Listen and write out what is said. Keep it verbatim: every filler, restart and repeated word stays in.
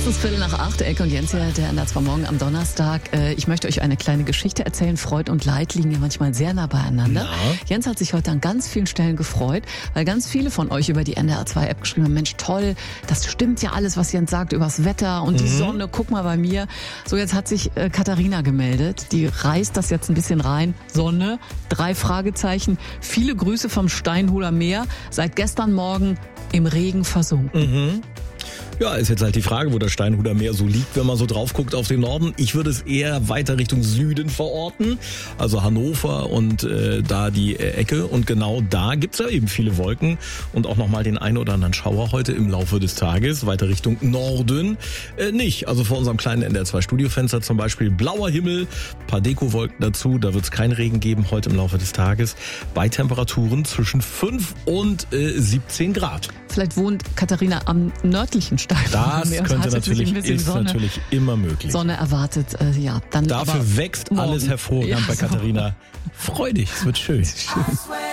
Es ist Viertel nach acht, Elke und Jens hier, der N D R zwei Morgen am Donnerstag. Ich möchte euch eine kleine Geschichte erzählen. Freud und Leid liegen ja manchmal sehr nah beieinander. Ja. Jens hat sich heute an ganz vielen Stellen gefreut, weil ganz viele von euch über die N D R zwei App geschrieben haben, Mensch, toll, das stimmt ja alles, was Jens sagt übers Wetter und die mhm. Sonne, guck mal bei mir. So, jetzt hat sich äh, Katharina gemeldet, die reißt das jetzt ein bisschen rein. Sonne, drei Fragezeichen, viele Grüße vom Steinhuder Meer, seit gestern Morgen im Regen versunken. Mhm. Ja, ist jetzt halt die Frage, wo das Steinhuder Meer so liegt, wenn man so drauf guckt auf den Norden. Ich würde es eher weiter Richtung Süden verorten, also Hannover und äh, da die äh, Ecke. Und genau da gibt's ja eben viele Wolken und auch nochmal den einen oder anderen Schauer heute im Laufe des Tages. Weiter Richtung Norden äh, nicht. Also vor unserem kleinen N D R zwei Studiofenster zum Beispiel blauer Himmel, paar Dekowolken dazu. Da wird's keinen Regen geben heute im Laufe des Tages. Bei Temperaturen zwischen fünf und äh, siebzehn Grad. Vielleicht wohnt Katharina am nördlichen Steinhuder Das Meer. könnte natürlich, ist Sonne, natürlich immer möglich. Sonne erwartet, äh, ja. Dann Dafür aber wächst morgen. alles hervorragend ja, bei Katharina. Freu dich, es wird schön. schön.